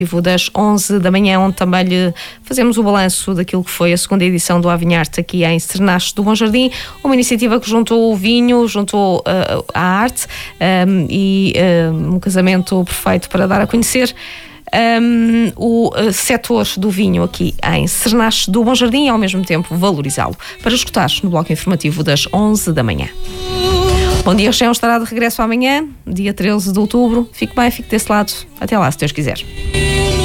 das 11 da manhã, onde também lhe fazemos o balanço daquilo que foi a segunda edição do Avinharte aqui em Cernaches do Bom Jardim, uma iniciativa que juntou o vinho, juntou a arte e um casamento perfeito para dar a conhecer o setor do vinho aqui em Cernaches do Bom Jardim e ao mesmo tempo valorizá-lo. Para escutar no bloco informativo das 11 da manhã. Bom dia, o Chão estará de regresso amanhã, dia 13 de outubro. Fique bem, fique desse lado. Até lá, se Deus quiser.